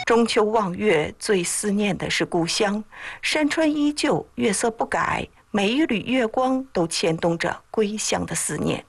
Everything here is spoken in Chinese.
中秋望月，最思念的是故乡。山川依旧，月色不改，每一缕月光都牵动着归乡的思念。